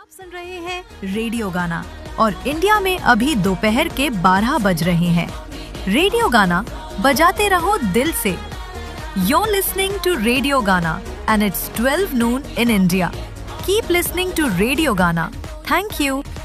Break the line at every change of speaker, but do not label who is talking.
आप सुन रहे हैं रेडियो गाना और इंडिया में अभी दोपहर के 12 बज रहे हैं। रेडियो गाना बजाते रहो दिल से। You're listening to Radio Gana and it's 12 noon in India. Keep listening to Radio Gana. Thank you.